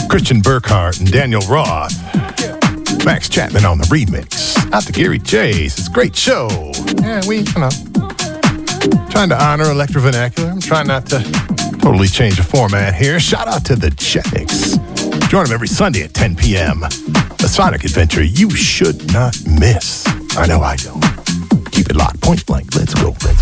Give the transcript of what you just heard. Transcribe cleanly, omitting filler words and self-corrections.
Christian Burkhart and Daniel Roth. Max Chapman on the remix. Out to Gary Chase. It's a great show. Yeah, we, trying to honor Electro Vernacular. I'm trying not to totally change the format here. Shout out to the Checks. Join them every Sunday at 10 p.m. A sonic adventure you should not miss. I know I don't. Keep it locked. Point blank. Let's go.